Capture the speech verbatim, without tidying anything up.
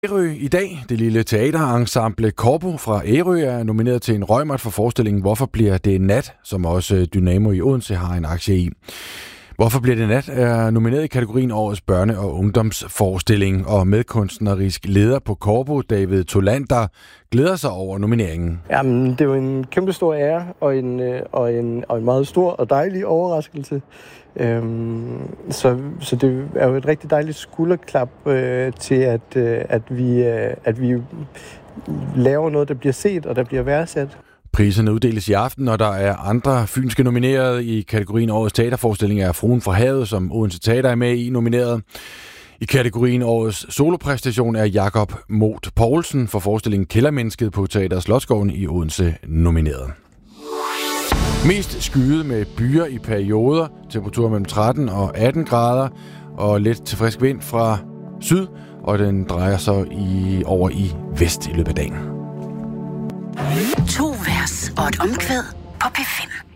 Ærø i dag. Det lille teaterensemble Corpo fra Ærø er nomineret til en Reumert for forestillingen Hvorfor bliver det nat, som også Dynamo i Odense har en aktie i. Hvorfor bliver det nat er nomineret i kategorien Årets børne- og ungdomsforestilling, og medkunstnerisk leder på Corpo, David Tolander, glæder sig over nomineringen. Jamen, det er jo en kæmpe stor ære og en, og en, og en meget stor og dejlig overraskelse. Øhm, så, så det er jo et rigtig dejligt skulderklap øh, til, at, øh, at, vi, øh, at vi laver noget, der bliver set og der bliver værdsat. Priserne uddeles i aften, og der er andre fynske nomineret i kategorien Årets teaterforestilling er Fruen fra havet, som Odense Teater er med i, nomineret. I kategorien Årets solopræstation er Jakob Moth Poulsen for forestillingen Kældermennesket på Teater Slotsgården i Odense nomineret. Mest skyet med byer i perioder, temperaturer mellem tretten og atten grader, og let til frisk vind fra syd, og den drejer sig i, over i vest i løbet af dagen. To vers og et omkvæd på P fem.